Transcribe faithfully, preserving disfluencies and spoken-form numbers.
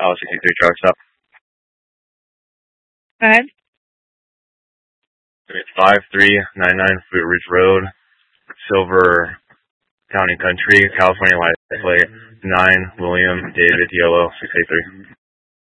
L sixty-three truck stop. Go ahead. It's five three nine nine Fruit Ridge Road, Silver County Country, California license plate nine William David Yellow six eight three.